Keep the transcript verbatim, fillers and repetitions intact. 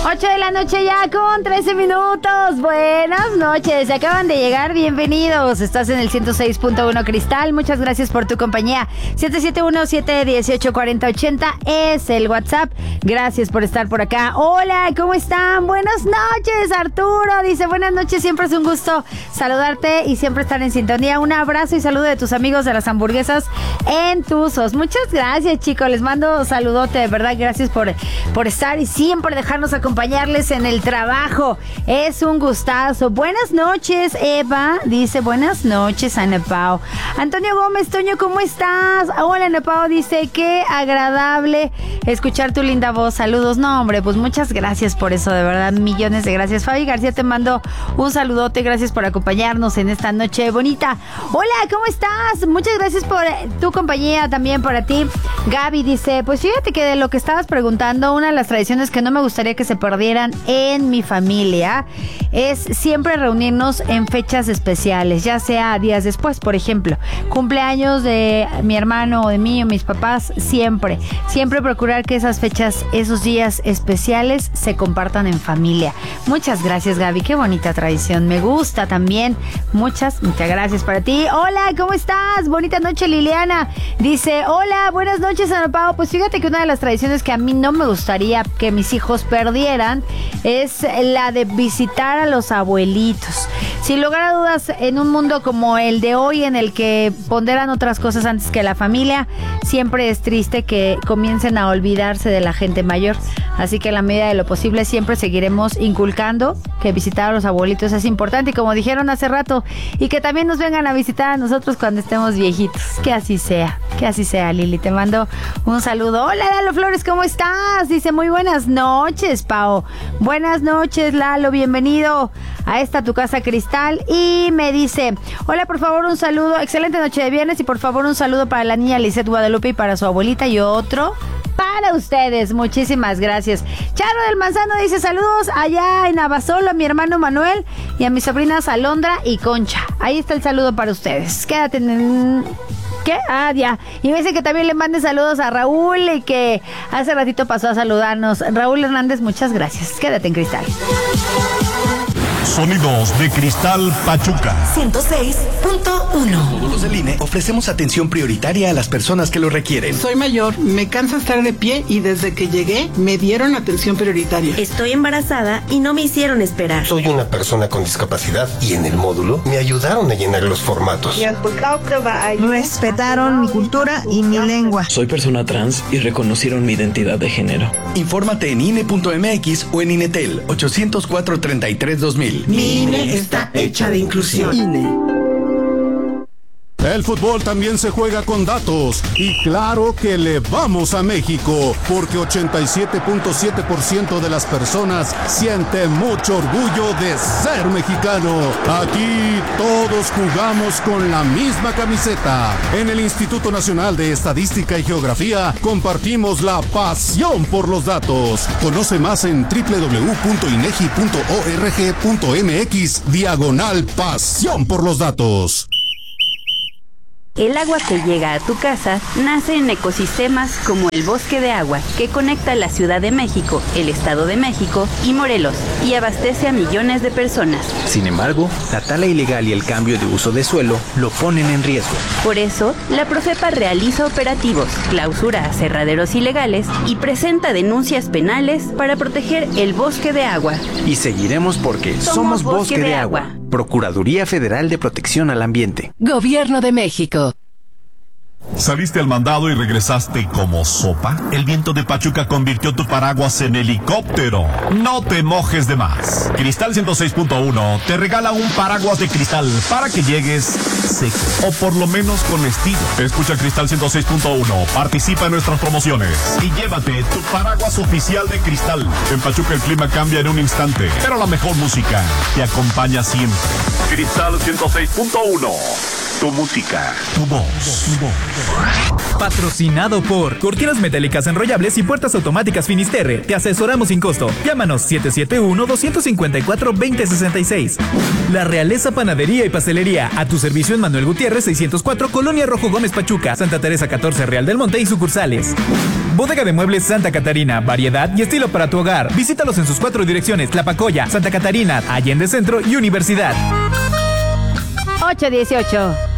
ocho de la noche ya con trece minutos. Buenas noches, se acaban de llegar, bienvenidos. Estás en el ciento seis punto uno Cristal, muchas gracias por tu compañía. siete siete uno, siete uno ocho, cuatro cero ocho cero es el WhatsApp. Gracias por estar por acá. Hola, ¿cómo están? Buenas noches, Arturo. Dice, buenas noches, siempre es un gusto saludarte y siempre estar en sintonía. Un abrazo y saludo de tus amigos de las hamburguesas en Tuzos. Muchas gracias, chicos, les mando saludote, de verdad, gracias por, por estar y siempre dejarnos acompañarles en el trabajo. Es un gustazo. Buenas noches, Eva. Dice, buenas noches, Ana Pao. Antonio Gómez, Toño, ¿cómo estás? Hola, Ana Pao. Dice, qué agradable escuchar tu linda voz. Saludos. No, hombre, pues muchas gracias por eso, de verdad, millones de gracias. Fabi García, te mando un saludote. Gracias por acompañarnos en esta noche bonita. Hola, ¿cómo estás? Muchas gracias por tu compañía, también para ti. Gaby dice, pues fíjate que de lo que estabas preguntando, una de las tradiciones que no me gustaría que se perdieran en mi familia es siempre reunirnos en fechas especiales, ya sea días después, por ejemplo, cumpleaños de mi hermano o de mí o mis papás, siempre, siempre procurar que esas fechas, esos días especiales se compartan en familia. Muchas gracias, Gaby, qué bonita tradición, me gusta también. Muchas, muchas gracias para ti. Hola, ¿cómo estás? Bonita noche, Liliana. Dice, hola, buenas noches, Ana Pao. Pues fíjate que una de las tradiciones que a mí no me gustaría que mis hijos perdieran es la de visitar a los abuelitos. Sin lugar a dudas, en un mundo como el de hoy, en el que ponderan otras cosas antes que la familia, siempre es triste que comiencen a olvidarse de la gente mayor. Así que en la medida de lo posible siempre seguiremos inculcando que visitar a los abuelitos es importante, y como dijeron hace rato, y que también nos vengan a visitar a nosotros cuando estemos viejitos. Que así sea, que así sea, Lili. Te mando un saludo. Hola, Lalo Flores, ¿cómo estás? Dice, muy buenas noches, Pao. Buenas noches, Lalo, bienvenido a esta tu casa Cristal. Y me dice, hola, por favor, un saludo, excelente noche de viernes, y por favor un saludo para la niña Lisette Guadalupe y para su abuelita, y otro para ustedes. Muchísimas gracias. Charo del Manzano dice, saludos allá en Abasolo a mi hermano Manuel y a mis sobrinas Alondra y Concha. Ahí está el saludo para ustedes. Quédate en... ¿Qué? Ah, ya. Y me dice que también le mande saludos a Raúl y que hace ratito pasó a saludarnos. Raúl Hernández, muchas gracias. Quédate en Cristal. Sonidos de Cristal Pachuca ciento seis punto uno. Todos los del I N E ofrecemos atención prioritaria a las personas que lo requieren. Soy mayor, me cansa estar de pie y desde que llegué me dieron atención prioritaria. Estoy embarazada y no me hicieron esperar. Soy una persona con discapacidad y en el módulo me ayudaron a llenar los formatos. Respetaron mi cultura y mi lengua. Soy persona trans y reconocieron mi identidad de género. Infórmate en I N E punto M X o en INETEL ocho cero cuatro, treinta y tres, dos mil. Mi I N E está hecha de inclusión. I N E. El fútbol también se juega con datos, y claro que le vamos a México, porque ochenta y siete punto siete por ciento de las personas siente mucho orgullo de ser mexicano. Aquí todos jugamos con la misma camiseta. En el Instituto Nacional de Estadística y Geografía compartimos la pasión por los datos. Conoce más en doble u doble u doble u punto inegi punto org punto m x diagonal pasión por los datos. El agua que llega a tu casa nace en ecosistemas como el Bosque de Agua, que conecta la Ciudad de México, el Estado de México y Morelos, y abastece a millones de personas. Sin embargo, la tala ilegal y el cambio de uso de suelo lo ponen en riesgo. Por eso, la Profepa realiza operativos, clausura aserraderos ilegales y presenta denuncias penales para proteger el Bosque de Agua. Y seguiremos porque somos, somos Bosque, Bosque de, de Agua. Agua. Procuraduría Federal de Protección al Ambiente. Gobierno de México. ¿Saliste al mandado y regresaste como sopa? El viento de Pachuca convirtió tu paraguas en helicóptero. No te mojes de más. Cristal ciento seis punto uno te regala un paraguas de cristal para que llegues seco, o por lo menos con estilo. Escucha Cristal ciento seis punto uno, participa en nuestras promociones y llévate tu paraguas oficial de Cristal. En Pachuca el clima cambia en un instante, pero la mejor música te acompaña siempre. Cristal ciento seis punto uno. Tu música, tu voz. Patrocinado por Cortinas Metálicas Enrollables y Puertas Automáticas Finisterre. Te asesoramos sin costo. Llámanos siete siete uno, dos cinco cuatro, dos cero seis seis. La Realeza Panadería y Pastelería. A tu servicio en Manuel Gutiérrez seiscientos cuatro, Colonia Rojo Gómez Pachuca, Santa Teresa catorce, Real del Monte y sucursales. Bodega de Muebles Santa Catarina. Variedad y estilo para tu hogar. Visítalos en sus cuatro direcciones: Tlapacoya, Santa Catarina, Allende Centro y Universidad. ocho dieciocho.